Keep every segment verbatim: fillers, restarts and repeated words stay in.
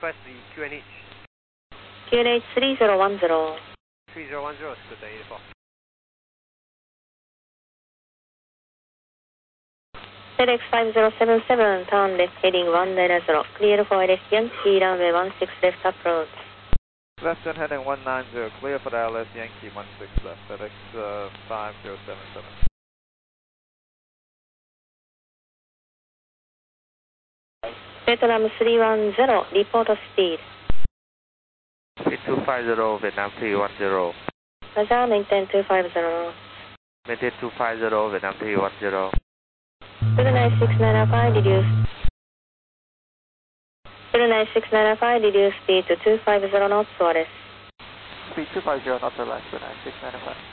Request the Q N H. Q N H three zero one zero. three zero one zero, Scooter eighty-four. FedEx five zero seven seven, turn left heading one nine zero, clear for L S Yankee, runway one six left approach. Left turn heading one nine zero, clear for the L S Yankee one six left, FedEx uh, five zero seven seven. Vietnam three one zero, report speed. Speed two five zero, Vietnam three one zero. Roger, maintain two five zero. Maintain two five zero, Vietnam three one zero. zero nine six nine five, reduce. zero nine six nine five, reduce speed to two five zero knots, Suarez. Speed two five zero, knots or less, zero nine six nine five.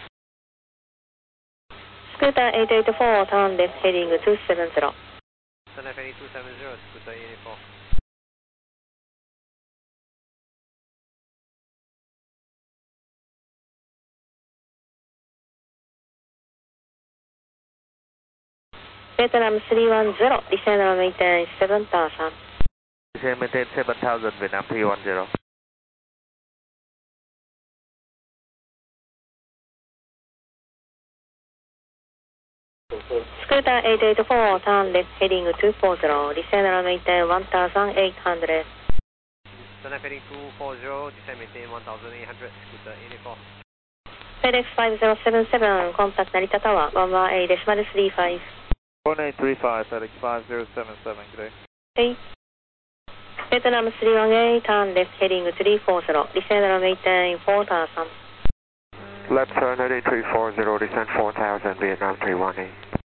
Scooter eight eight four, turn left heading two seven zero. Sun F A two seven zero, Scooter eighty-four. Vietnam three one zero, descend and maintain seven thousand. Descend maintain seven thousand, Vietnam three one zero. Scooter eight eight four, turn left heading two four zero, descend and maintain one thousand eight hundred. Sun F A two four zero, descend maintain one thousand eight hundred, Scooter eighty-four. FedEx five zero seven seven, contact Narita Tower, one one eight decimal three five. one eight three five, FedEx five zero seven seven, good day. eight. Vietnam three one eight, turn left heading three four zero, descend and maintain four thousand. Left turn heading three four zero, descend four thousand, Vietnam three one eight.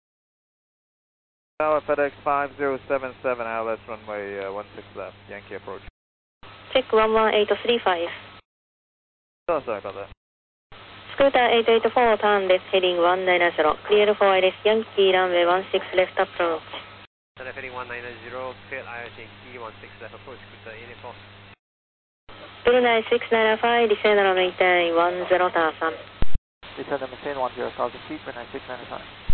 Tower FedEx five zero seven seven, L S runway uh, one six left, Yankee approach. Check one one eight three five. Oh, sorry about that. Scooter eight eight four, turn left heading one nine zero, clear for L S Yankee, runway one six left approach. Sun F A one nine zero, cleared I S Yankee one six left approach, Scooter eighty-four. zero nine six nine five, descend and maintain one zero thousand. Descend and maintain one zero thousand feet for nine six nine five.